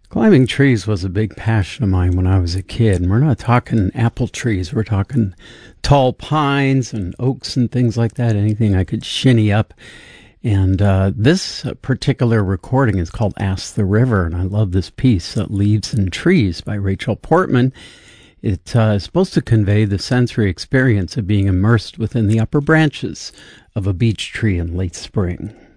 Climbing trees was a big passion of mine when I was a kid. And we're not talking apple trees. We're talking tall pines and oaks and things like that. Anything I could shinny up. And this particular recording is called Ask the River. And I love this piece, Leaves and Trees by Rachel Portman. It is supposed to convey the sensory experience of being immersed within the upper branches of a beech tree in late spring.